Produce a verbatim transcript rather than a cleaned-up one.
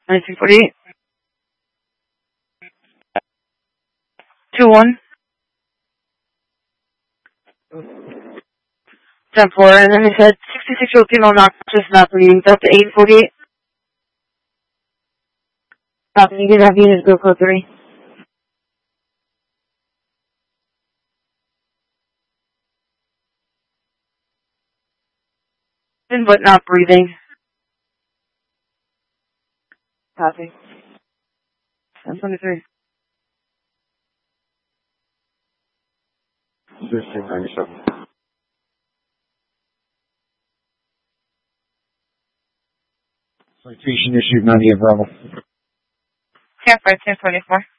nineteen forty-eight. two one. ten four, and then he said sixty-six-year-old female not just not bleeding. Delta eight forty-eight. Copy, you can have units go code three. But not breathing. Copy. ten twenty-three. sixteen ninety-seven. Citation issued ninety-eight Bravo. Camp right ten twenty-four.